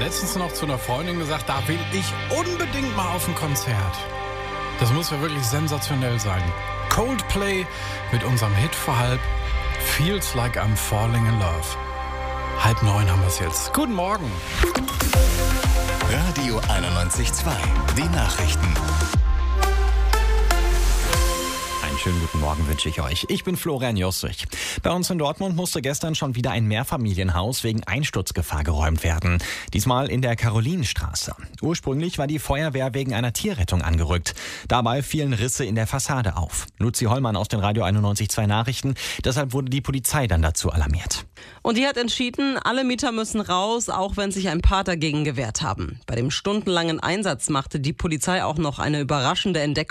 letztens noch zu einer Freundin gesagt, da will ich unbedingt mal auf ein Konzert. Das muss ja wirklich sensationell sein. Coldplay mit unserem Hit vor halb, Feels Like I'm Falling in Love. 8:30 haben wir es jetzt. Guten Morgen. Radio 91.2, die Nachrichten. Einen schönen guten Morgen wünsche ich euch. Ich bin Florian Jossich. Bei uns in Dortmund musste gestern schon wieder ein Mehrfamilienhaus wegen Einsturzgefahr geräumt werden. Diesmal in der Karolinenstraße. Ursprünglich war die Feuerwehr wegen einer Tierrettung angerückt. Dabei fielen Risse in der Fassade auf. Luzi Hollmann aus den Radio 91.2 Nachrichten. Deshalb wurde die Polizei dann dazu alarmiert. Und die hat entschieden, alle Mieter müssen raus, auch wenn sich ein paar dagegen gewehrt haben. Bei dem stundenlangen Einsatz machte die Polizei auch noch eine überraschende Entdeckung.